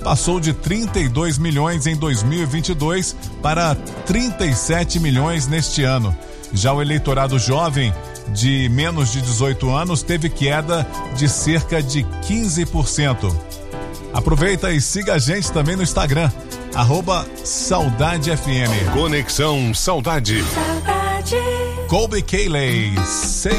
passou de 32 milhões em 2022 para 37 milhões neste ano. Já o eleitorado jovem de menos de 18 anos teve queda de cerca de 15%. Aproveita e siga a gente também no Instagram, @SaudadeFM. Conexão Saudade. Colby Cayley,